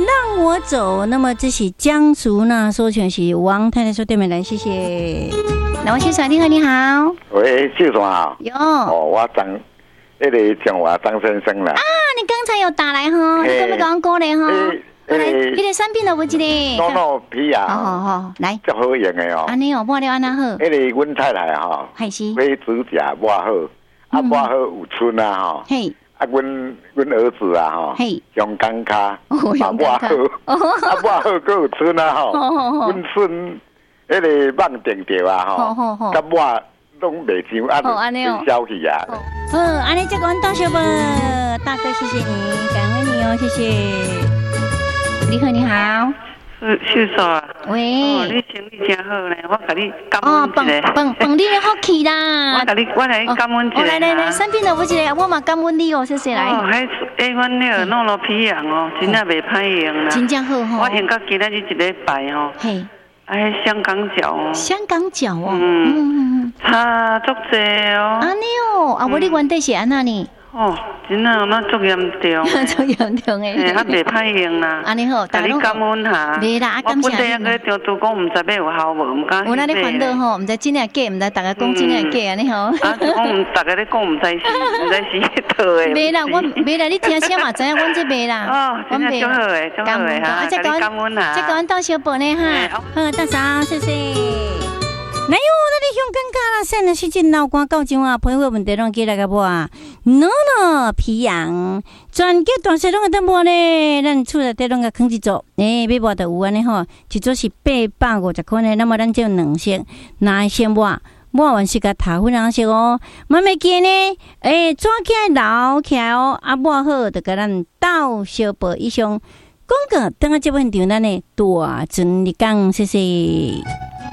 让我走。那么这是江淑娜所唱，是王太太所点的来，谢谢。来，我先生，你好，你好。 喂，秀总好。 有。 我那个讲话张先生啦。 啊，你刚才有打来哈，你刚才讲过嘞哈。你的产品都不记得。 诺诺皮啊。 好，来。 足好用的哦。 安尼哦，抹了安那好。 那个阮太太哈， 还是买指甲抹好，抹好有春啊哈。嘿。阮儿子啊哈，香港卡，抹好，抹好佫有春啊哈。阮孙那个网定着啊哈，甲抹拢袂上，安尼消去啊。 安尼再讲多少吧，大哥，谢谢你，感恩你哦，谢谢。你好，你好， 秀嫂啊， 喂， 你生意真好呢，我甲你感恩一下。 蹦你的福气啦， 我来感恩一下。 来，身边的有一个，我嘛感恩你哦，谢谢来。 阮那个诺诺皮羊哦，真正袂歹用啦， 真正好吼。 我用到今仔日一礼拜吼，香港脚哦， 香港脚哦， 差足济哦。 安尼哦，我你原底是安那呢？ 真啊，那足严重， 足严重诶， 袂歹用啦。 安尼好， 大家感恩下。 袂啦，感谢。 我本地个中途讲，唔知要有效无，唔敢。 有那咧烦恼吼，唔知真诶假，唔知大家讲真诶假安尼吼。 讲大家咧讲唔知是套诶。 袂啦，袂啦，你听声嘛知影，阮这袂啦。 真正足好诶，足好诶哈。再感恩下。 再感恩到小宝呢哈。好，大嫂，谢谢。哪有那里香港卡啦？现在是真老官到今啊，朋友问题拢寄来个无啊？诺诺皮羊，全家大细拢会得无呢？咱厝内底拢个放一组，要无就有安尼吼，一组是850块呢。那么咱就2色，哪一先抹完是甲头粉红色哦，慢慢记呢，抓起来捞起来哦，抹好就甲咱倒小杯以上。广告等下这份场咱呢大尊你讲，谢谢。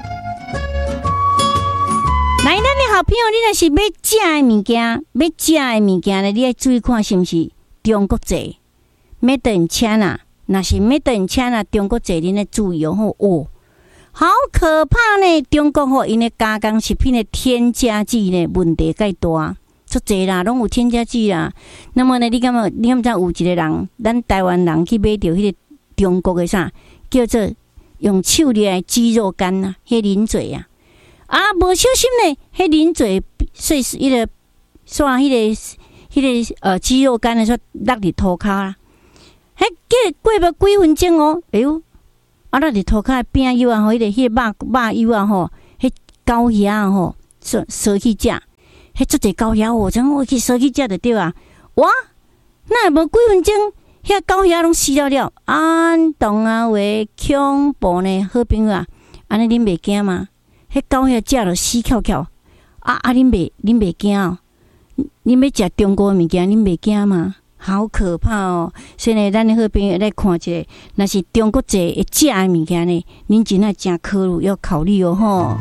来，咱的好朋友，你若是要食的物件呢，你要注意看是毋是中国製 Made in China， 若是 Made in China 中国製，你要注意哦。好可怕呢！中国吼，因的加工食品的添加剂呢，问题介大，足侪啦，拢有添加剂啦。那么呢，你敢知有一个人，咱台湾人去买到迄个中国的啥，叫做用手捏的鸡肉干啊，迄零嘴啊。无小心呢，迄零嘴碎迄个刷迄个鸡肉干的说落伫涂骹啦，过无几分钟哦，哎呦，落伫涂骹边油啊吼，迄个肉油啊吼，迄狗血啊吼，烧去食，迄足侪狗血哦，怎我去烧去食就对啊，哇，那无几分钟，遐狗血拢死了，安东啊喂，恐怖呢，好朋友啊，安尼恁袂惊吗？迄狗血食了死翘翘，恁袂惊哦？恁要食中国的物件，恁袂惊吗？好可怕哦！所以呢，咱的好朋友来看一下，若是中国製会食的物件呢，恁真爱真要考虑哦吼。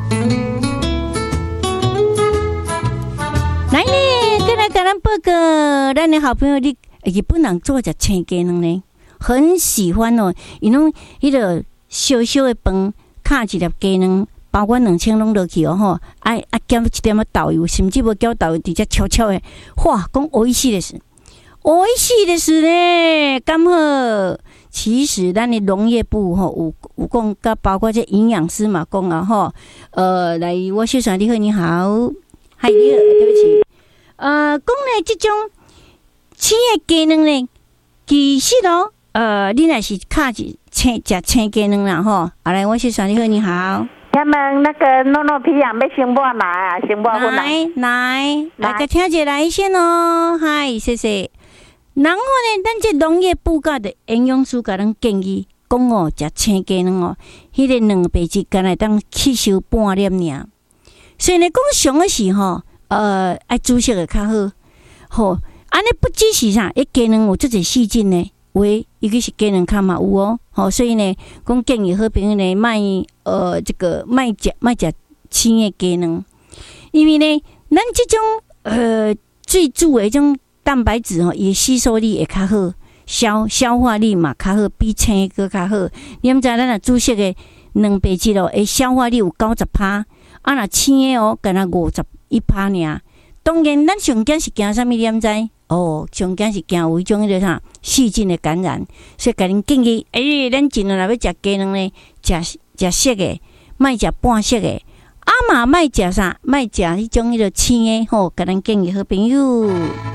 来呢，再来甲咱报告，咱的好朋友日本人做只青鸡卵呢，很喜欢哦，因拢迄个小小的饭，卡一粒鸡卵。包括2000拢落去哦吼，减一点豆油，甚至无搅豆油，直接悄悄的，哇，讲美味しいです呢，刚好。其实咱的农业部吼有讲，甲包括这营养师嘛讲啊吼，来，我小帅你好，你好，嗨，你好，对不起，讲呢这种青的鸡卵呢，其实哦，你若是卡一青鸡卵啦吼，来，我小帅你好，你好。 他们那个诺诺皮羊要先抹来啊，先抹回来。 来个听者来先哦，嗨，谢谢。然后呢，咱这农业部甲的营养师甲咱建议讲哦，食青鸡卵哦，迄个2杯质干来当吸收半粒尔。所以呢，讲上的是吼，爱煮熟的较好。吼，安尼不只是啥，鸡卵有足侪细菌呢。伊个是鸡卵较嘛有哦，好，所以呢，讲建议好朋友呢，卖食青的鸡卵，因为呢，咱这种最主的种蛋白质吼，伊吸收力会较好，消化力嘛较好，比青个较好。你毋知咱若煮熟的2杯质哦，会消化力有90%，若青的哦，敢若51%尔。当然，咱上惊是惊啥物？你毋知？ 上惊是惊有迄种迄个啥细菌的感染，所以甲恁建议，咱尽量若要食鸡卵呢，食熟的，莫食半熟的，嘛莫食啥，莫食迄种迄个青的，甲咱建议好朋友。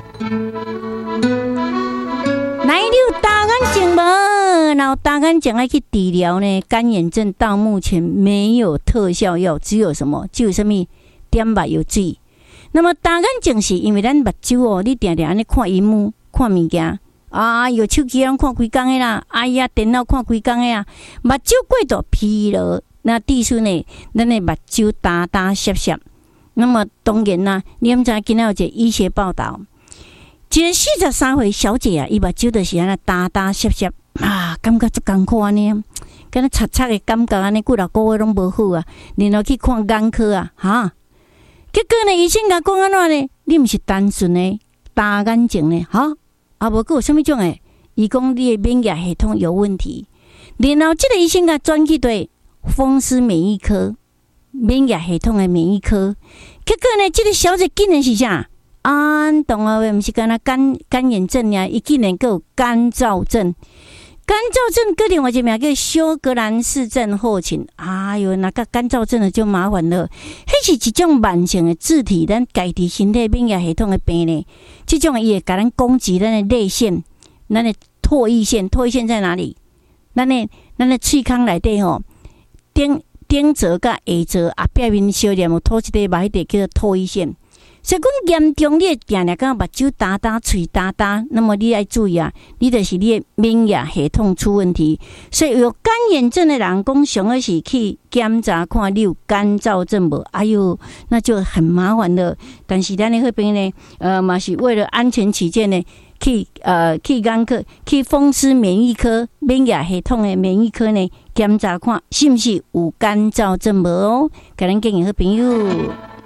来，你有大眼睛无？然后大眼睛爱去治疗呢？干眼症到目前没有特效药，只有什么？只有什么？点目有水。那么大眼睛是因为咱目睭你定定安尼看荧幕、看物件，手机咱看规工的啦，电脑看规工的啊，目睭过度疲劳，那致使呢，咱的目睭打打涩涩。那么当然啦，你毋知今仔有一个医学报道。一个43岁小姐啊，伊目睭就是安尼打打涩涩感觉足艰苦安尼，敢若擦擦的感觉安尼，几个月拢无好啊，然后去看眼科啊，结果呢，医生甲讲安怎呢？你毋是单纯的大眼睛呢，无佫有啥物种诶？伊讲你的免疫系统有问题，然后这个医生甲转去对风湿免疫科、免疫系统的免疫科，结果呢，这个小姐竟然是啥？懂啊，毋是干那干眼症呀，伊竟然还有干燥症。干燥症搁另外一个名叫休格兰氏症候群。那个干燥症的就麻烦了。迄是一种慢性的自体咱家己身体免疫系统的病呢。这种伊会甲咱攻击咱的泪腺，咱的唾液腺。唾液腺在哪里？咱的喙腔内底顶侧甲下侧后壁面小粒有吐一块白，迄块叫做唾液腺。所以讲严重，你会定定感觉目睭打打、喙打打，那么你要注意啊，你就是你的免疫系统出问题。所以有干眼症的人讲，上好是去检查看你有干燥症无？那就很麻烦了。但是咱的那边呢，嘛是为了安全起见呢，去眼科、去风湿免疫科、免疫系统的免疫科呢检查看是不是有干燥症无哦？给咱建议好朋友。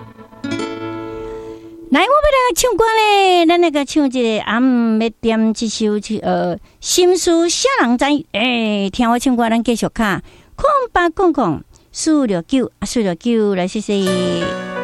来，我要来唱歌咧，咱来个唱一个要点这首心事啥人知？听我唱歌，咱继续卡，空80049，469来谢谢。